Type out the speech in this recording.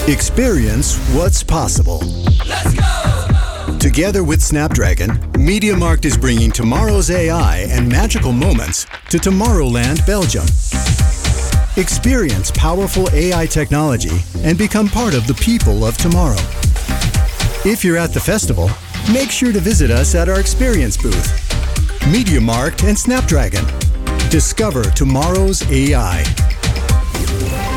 Experience what's possible. Let's go! Together with Snapdragon, MediaMarkt is bringing tomorrow's AI and magical moments to Tomorrowland, Belgium. Experience powerful AI technology and become part of the people of tomorrow. If you're at the festival, make sure to visit us at our experience booth. MediaMarkt and Snapdragon. Discover tomorrow's AI.